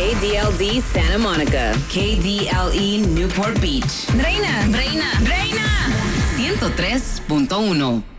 KDLD Santa Monica, KDLE Newport Beach. Reina 103.1.